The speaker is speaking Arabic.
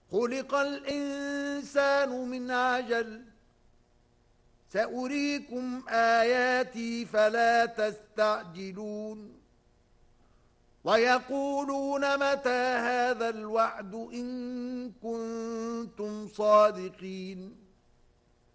خلق الإنسان من عجل سأريكم آياتي فلا تستعجلون ويقولون متى هذا الوعد إن كنتم صادقين